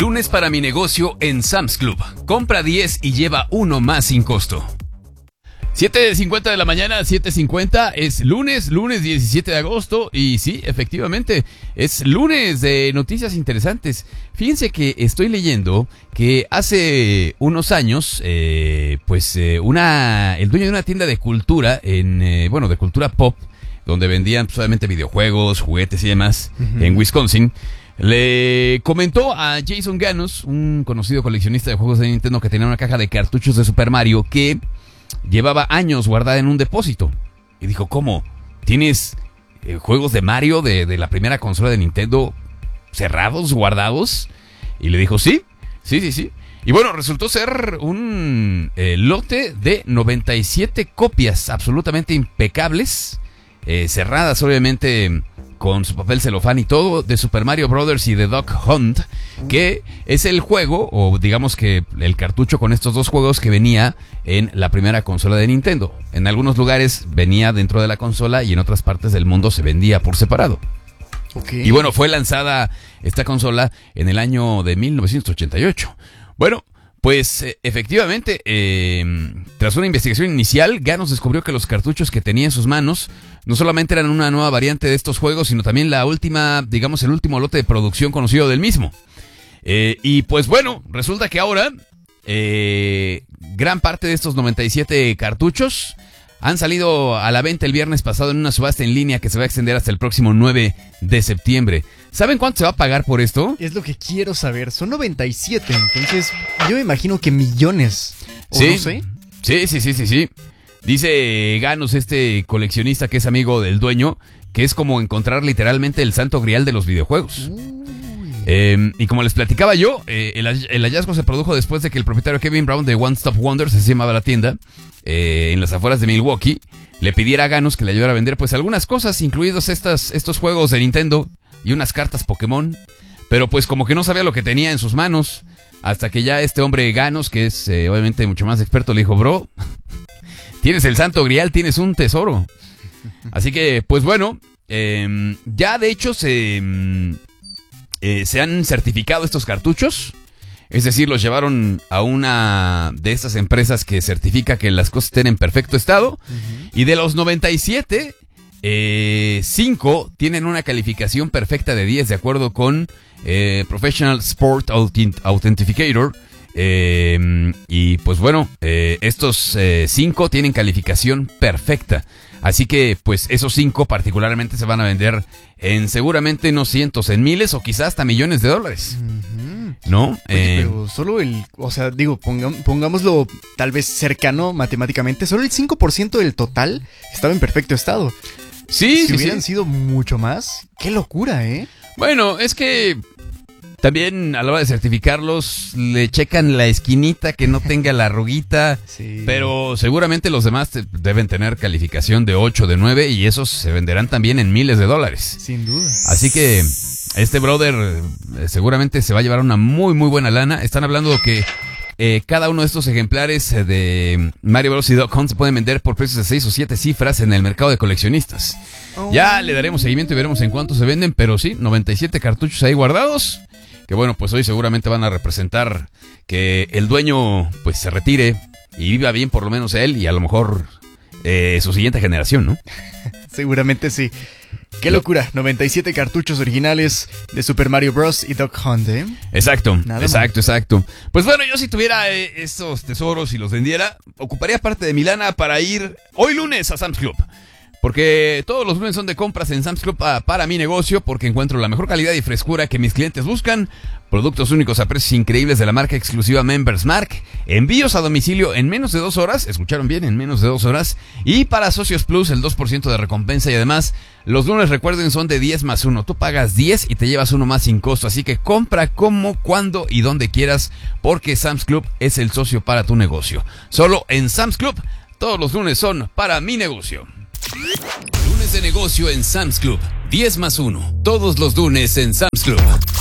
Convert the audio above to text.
Lunes para mi negocio en Sam's Club. Compra 10 y lleva uno más sin costo. 7:50 de la mañana, 7:50, es lunes 17 de agosto y sí, efectivamente, es lunes de noticias interesantes. Fíjense que estoy leyendo que hace unos años, el dueño de una tienda de cultura, de cultura pop, donde vendían solamente videojuegos, juguetes y demás, en Wisconsin, le comentó a Jason Ganos, un conocido coleccionista de juegos de Nintendo que tenía una caja de cartuchos de Super Mario, que llevaba años guardada en un depósito. Y dijo, ¿cómo? ¿Tienes juegos de Mario de la primera consola de Nintendo cerrados, guardados? Y le dijo, sí. Y bueno, resultó ser un lote de 97 copias absolutamente impecables, cerradas obviamente con su papel celofán y todo, de Super Mario Brothers y de Duck Hunt, que es el juego, o digamos que el cartucho con estos dos juegos que venía en la primera consola de Nintendo. En algunos lugares venía dentro de la consola y en otras partes del mundo se vendía por separado. Okay. Y bueno, fue lanzada esta consola en el año de 1988. Bueno, pues efectivamente, tras una investigación inicial, Ganos descubrió que los cartuchos que tenía en sus manos no solamente eran una nueva variante de estos juegos, sino también el último lote de producción conocido del mismo. Y pues bueno, resulta que ahora gran parte de estos 97 cartuchos han salido a la venta el viernes pasado en una subasta en línea que se va a extender hasta el próximo 9 de septiembre. ¿Saben cuánto se va a pagar por esto? Es lo que quiero saber. Son 97, entonces yo me imagino que millones. Sí, no sé. Sí. Dice Ganos, este coleccionista que es amigo del dueño, que es como encontrar literalmente el santo grial de los videojuegos. Y como les platicaba yo, el hallazgo se produjo después de que el propietario Kevin Brown de One Stop Wonders, así se llamaba la tienda, en las afueras de Milwaukee, le pidiera a Ganos que le ayudara a vender pues algunas cosas, incluidos estos juegos de Nintendo y unas cartas Pokémon, pero pues como que no sabía lo que tenía en sus manos, hasta que ya este hombre Ganos, que es obviamente mucho más experto, le dijo, bro, tienes el santo grial, tienes un tesoro. Así que pues bueno, ya de hecho se han certificado estos cartuchos, es decir, los llevaron a una de estas empresas que certifica que las cosas estén en perfecto estado, y de los 97, 5 tienen una calificación perfecta de 10 de acuerdo con Professional Sport Authenticator, y pues bueno, estos 5 tienen calificación perfecta. Así que, pues, esos 5 particularmente se van a vender en seguramente no cientos, en miles o quizás hasta millones de dólares. ¿No? Oye, pero solo pongámoslo tal vez cercano matemáticamente, solo el 5% del total estaba en perfecto estado. Sí, si hubieran sido mucho más, qué locura, ¿eh? Bueno, es que también a la hora de certificarlos le checan la esquinita que no tenga la arruguita, sí. Pero seguramente los demás deben tener calificación de 8, de 9 y esos se venderán también en miles de dólares. Sin duda. Así que este brother seguramente se va a llevar una muy muy buena lana. Están hablando que cada uno de estos ejemplares de Mario Bros. Y Duck Hunt se pueden vender por precios de 6 o 7 cifras en el mercado de coleccionistas. Ya le daremos seguimiento y veremos en cuánto se venden, pero sí, 97 cartuchos ahí guardados. Que bueno, pues hoy seguramente van a representar que el dueño pues se retire y viva bien por lo menos él y a lo mejor su siguiente generación, ¿no? Seguramente sí. Qué locura, 97 cartuchos originales de Super Mario Bros. Y Duck Hunt, ¿eh? Exacto. Pues bueno, yo si tuviera estos tesoros y los vendiera, ocuparía parte de mi lana para ir hoy lunes a Sam's Club. Porque todos los lunes son de compras en Sam's Club para mi negocio, porque encuentro la mejor calidad y frescura que mis clientes buscan, productos únicos a precios increíbles de la marca exclusiva Members Mark, envíos a domicilio en menos de 2 horas, escucharon bien, en menos de 2 horas, y para Socios Plus el 2% de recompensa, y además los lunes, recuerden, son de 10 más 1, tú pagas 10 y te llevas uno más sin costo, así que compra como, cuando y donde quieras, porque Sam's Club es el socio para tu negocio. Solo en Sam's Club, todos los lunes son para mi negocio. Lunes de negocio en Sam's Club. 10 más 1. Todos los lunes en Sam's Club.